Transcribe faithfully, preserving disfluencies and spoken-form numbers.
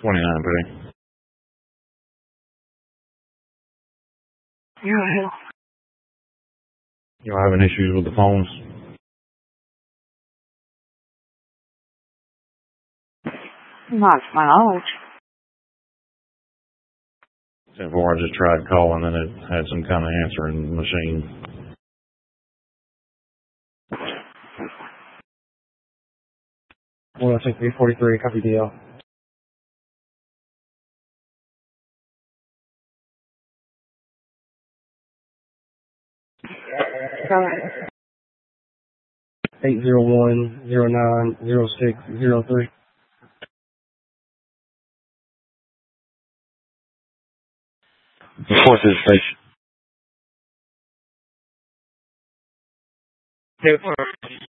twenty-nine P. Yeah. Y'all having issues with the phones? Not to my knowledge. ten four, I just tried calling and it had some kind of answering machine. one oh six, three forty-three, copy D L. eight zero one, zero nine, zero six, zero three. Report to the station. Two.